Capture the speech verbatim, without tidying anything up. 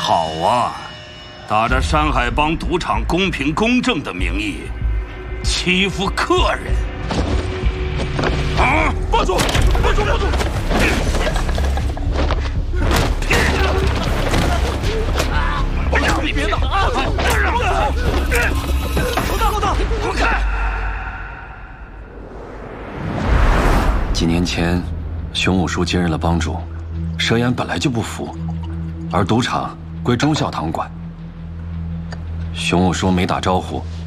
好啊，打着山海帮赌场公平公正的名义，欺负客人。啊！ 帮主，帮主，帮主！别打！老大，老大， 滚开！ 几年前，熊武叔接任了帮主，蛇岩本来就不服，而赌场归忠孝堂管。熊武叔没打招呼，